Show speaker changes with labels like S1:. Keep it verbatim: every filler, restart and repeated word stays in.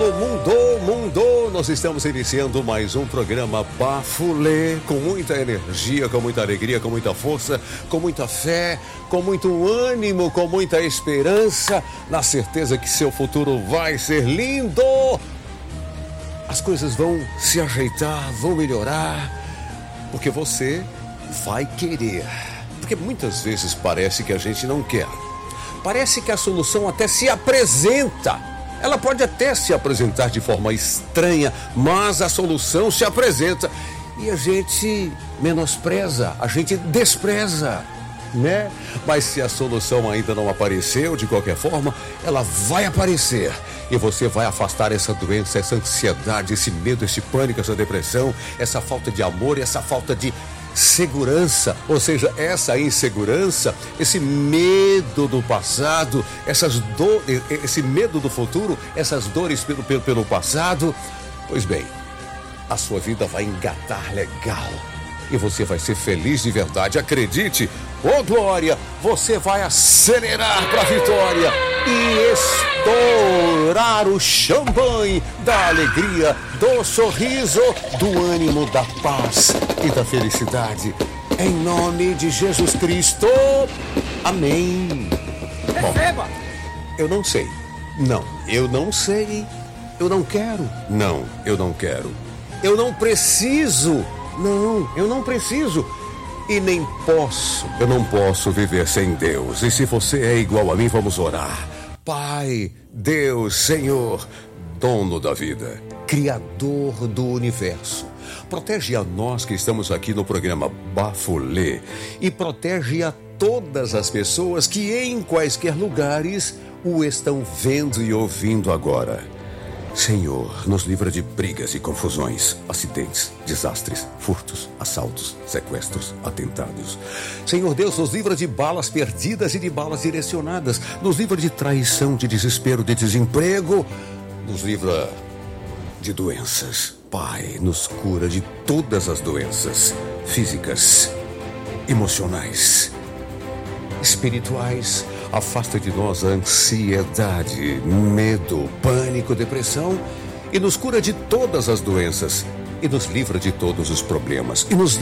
S1: Mundo, mundo, nós estamos iniciando mais um programa Bafulê, com muita energia, com muita alegria, com muita força, com muita fé, com muito ânimo, com muita esperança, na certeza que seu futuro vai ser lindo. As coisas vão se ajeitar, vão melhorar, porque você vai querer. Porque muitas vezes parece que a gente não quer. Parece que a solução até se apresenta. Ela pode até se apresentar de forma estranha, mas a solução se apresenta e a gente menospreza, a gente despreza, né? Mas se a solução ainda não apareceu, de qualquer forma, ela vai aparecer e você vai afastar essa doença, essa ansiedade, esse medo, esse pânico, essa depressão, essa falta de amor, essa falta de segurança, ou seja, essa insegurança, esse medo do passado, essas do, esse medo do futuro, essas dores pelo, pelo, pelo passado. Pois bem, a sua vida vai engatar legal e você vai ser feliz de verdade. Acredite, ô glória, você vai acelerar para a vitória e estourar o champanhe da alegria, do sorriso, do ânimo, da paz e da felicidade. Em nome de Jesus Cristo. Amém.
S2: Receba!
S1: Bom, eu não sei. Não, eu não sei. Eu não quero. Não, eu não quero. Eu não preciso. Não, eu não preciso. E nem posso. Eu não posso viver sem Deus. E se você é igual a mim, vamos orar. Pai, Deus, Senhor, dono da vida, Criador do universo, protege a nós que estamos aqui no programa Bafulê e protege a todas as pessoas que em quaisquer lugares o estão vendo e ouvindo agora. Senhor, nos livra de brigas e confusões, acidentes, desastres, furtos, assaltos, sequestros, atentados. Senhor Deus, nos livra de balas perdidas e de balas direcionadas. Nos livra de traição, de desespero, de desemprego. Nos livra de doenças. Pai, nos cura de todas as doenças físicas, emocionais, espirituais. Afasta de nós a ansiedade, medo, pânico, depressão e nos cura de todas as doenças e nos livra de todos os problemas e nos dá